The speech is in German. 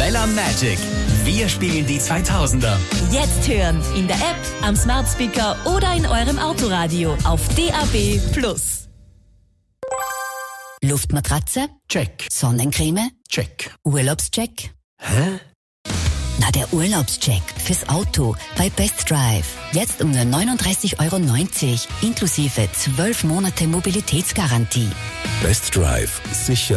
Arabella Magic. Wir spielen die 2000er. Jetzt hören in der App, am Smart Speaker oder in eurem Autoradio auf DAB+. Luftmatratze? Check. Sonnencreme? Check. Urlaubscheck? Hä? Na, der Urlaubscheck fürs Auto bei Best Drive. Jetzt um nur 39,90 € inklusive 12 Monate Mobilitätsgarantie. Best Drive. Sicher